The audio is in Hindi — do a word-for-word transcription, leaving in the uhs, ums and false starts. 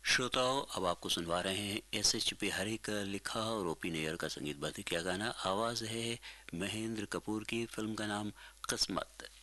श्रोताओं, अब आपको सुनवा रहे हैं एस एच बिहारी का लिखा और ओपी नैयर का संगीतबद्ध किया गाना। आवाज़ है महेंद्र कपूर की। फिल्म का नाम किस्मत।